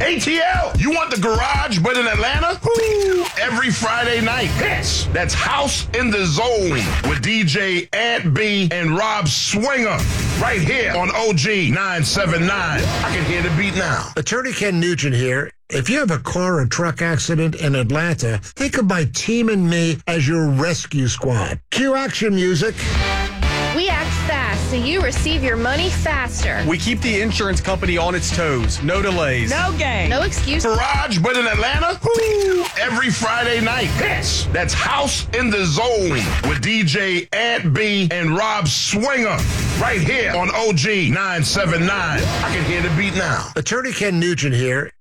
ATL, you want the garage but in Atlanta? Woo! Every Friday night. That's House in the Zone with DJ Ant B and Rob Swinger right here on OG 979. I can hear the beat now. Attorney Ken Nugent here. If you have a car or truck accident in Atlanta, think of my team and me as your rescue squad. Cue action music. We act fast so you receive your money faster. We keep the insurance company on its toes. No delays. No game. No excuse. Garage, but in Atlanta? Woo! Every Friday night. That's House in the Zone with DJ Ant B and Rob Swinger right here on OG 979. I can hear the beat now. Attorney Ken Nugent here.